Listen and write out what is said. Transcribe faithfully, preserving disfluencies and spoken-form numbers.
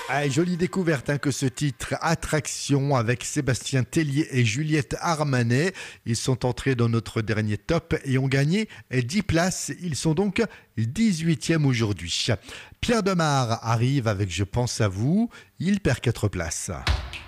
Ah, jolie découverte hein, que ce titre Attraction avec Sébastien Tellier et Juliette Armanet. Ils sont entrés dans notre dernier top et ont gagné dix places. Ils sont donc dix-huitième aujourd'hui. Pierre Demar arrive avec Je pense à vous. Il perd quatre places.